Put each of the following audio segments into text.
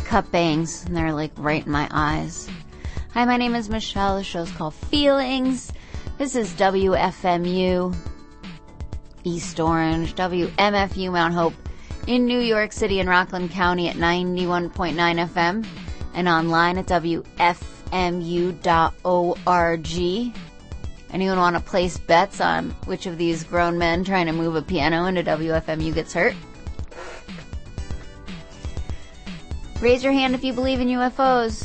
teacup bangs, and they're like right in my eyes. Hi, my name is Michelle. The show's called Feelings. This is WFMU East Orange, WMFU Mount Hope in New York City and Rockland County at 91.9 FM and online at WFMU.org. Anyone want to place bets on which of these grown men trying to move a piano into WFMU gets hurt? Raise your hand if you believe in UFOs.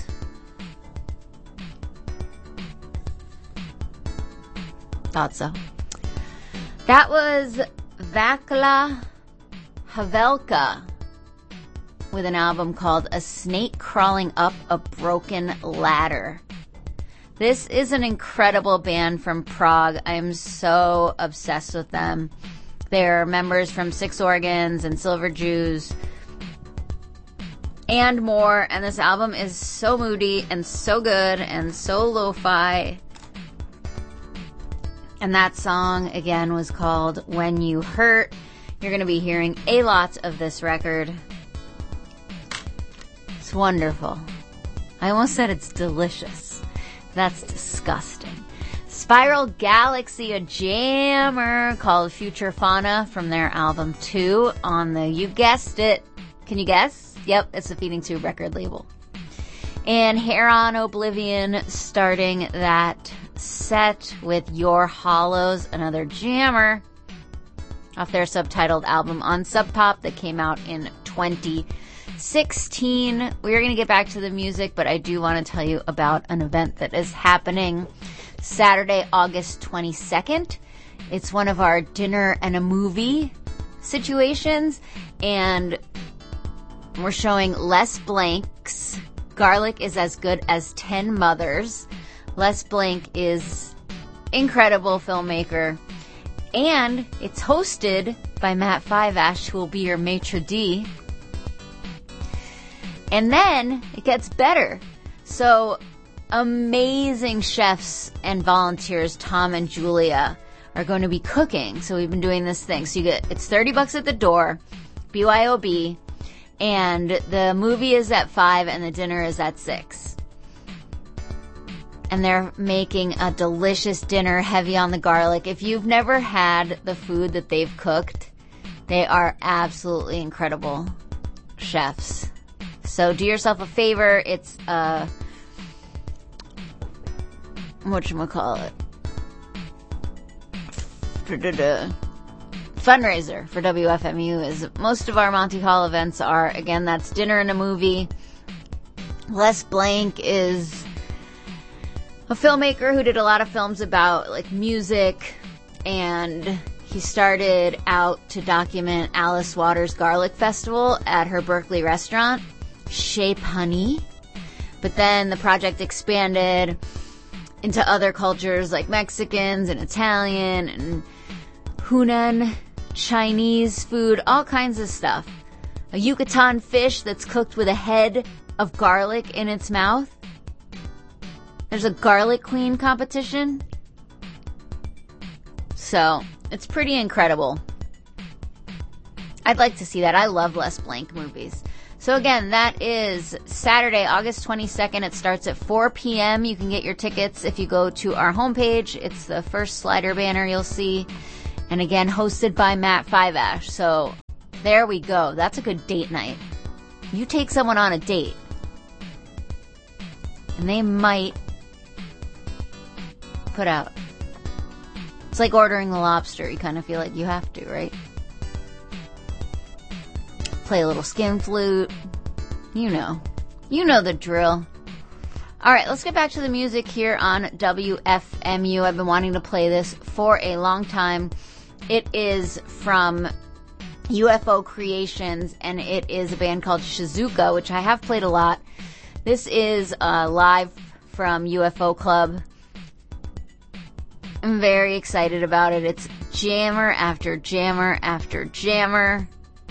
Thought so. That was Vaclav Havelka with an album called A Snake Crawling Up a Broken Ladder. This is an incredible band from Prague. I am so obsessed with them. They're members from Six Organs and Silver Jews and more. And this album is so moody and so good and so lo-fi. And that song, again, was called When You Hurt. You're going to be hearing a lot of this record. It's wonderful. I almost said it's delicious. That's disgusting. Spiral Galaxy, a jammer called Future Fauna from their album 2 on the, you guessed it. Can you guess? Yep, it's the Feeding Tube record label. And Heron Oblivion starting that set with Your Hollows, another jammer off their subtitled album on Sub Pop that came out in 2016. We are going to get back to the music, but I do want to tell you about an event that is happening Saturday, August 22nd. It's one of our dinner and a movie situations, and we're showing Les Blank's Garlic is as Good as 10 Mothers. Les Blank is incredible filmmaker, and it's hosted by Matt Fivash, who will be your maitre d'. And then it gets better. So amazing chefs and volunteers, Tom and Julia, are going to be cooking. So we've been doing this thing. So it's $30 at the door, BYOB, and the movie is at 5 and the dinner is at 6. And they're making a delicious dinner heavy on the garlic. If you've never had the food that they've cooked, they are absolutely incredible chefs. So do yourself a favor. It's whatchamacallit? Fundraiser for WFMU, as most of our Monty Hall events are. Again, that's dinner and a movie. Les Blank is a filmmaker who did a lot of films about like music, and he started out to document Alice Waters' Garlic Festival at her Berkeley restaurant, Chez Panisse. But then the project expanded into other cultures like Mexicans and Italian and Hunan Chinese food, all kinds of stuff. A Yucatan fish that's cooked with a head of garlic in its mouth. There's a Garlic Queen competition. So, it's pretty incredible. I'd like to see that. I love Les Blank movies. So again, that is Saturday, August 22nd. It starts at 4 p.m. You can get your tickets if you go to our homepage. It's the first slider banner you'll see. And again, hosted by Matt Fivash. So there we go. That's a good date night. You take someone on a date, and they might put out. It's like ordering the lobster. You kind of feel like you have to, right? Play a little skin flute. You know the drill. Alright, let's get back to the music here on WFMU. I've been wanting to play this for a long time. It is from UFO Creations, and it is a band called Shizuka, which I have played a lot. This is live from UFO Club. I'm very excited about it. It's jammer after jammer after jammer.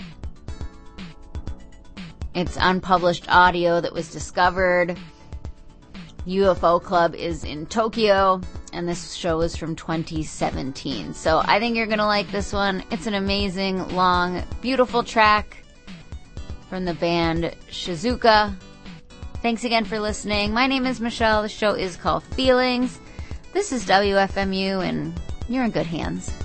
It's unpublished audio that was discovered. UFO Club is in Tokyo, and this show is from 2017. So I think you're going to like this one. It's an amazing, long, beautiful track from the band Shizuka. Thanks again for listening. My name is Michelle. The show is called Feelings. This is WFMU, and you're in good hands.